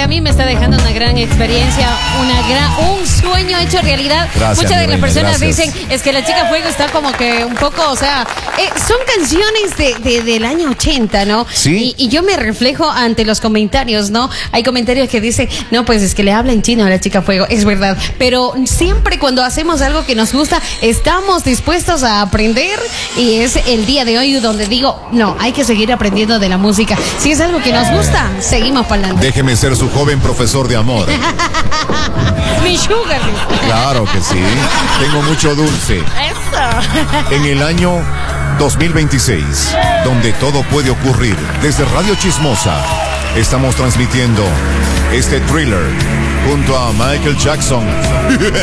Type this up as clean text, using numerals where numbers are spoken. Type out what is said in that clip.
a mí me está dejando una gran experiencia, un sueño hecho realidad. Gracias, Muchas de las personas gracias. dicen, es que La Chica Fuego está como que un poco, o sea, son canciones del año 80, ¿no? Sí. Y yo me reflejo ante los comentarios, ¿no? Hay comentarios que dicen, no, pues es que le habla en chino a La Chica Fuego, es verdad. Pero siempre cuando hacemos algo que nos gusta, estamos dispuestos a aprender, y es el día de hoy donde digo, no, hay que seguir aprendiendo de la música. Si es algo que nos gusta, seguimos para adelante. Déjeme ser su joven profesor de amor. Mi sugar. Claro que sí. Tengo mucho dulce. Eso. En el año 2026, donde todo puede ocurrir, desde Radio Chismosa, estamos transmitiendo este Thriller junto a Michael Jackson.